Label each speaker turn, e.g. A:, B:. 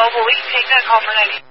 A: Mobile, we can take that call for 90.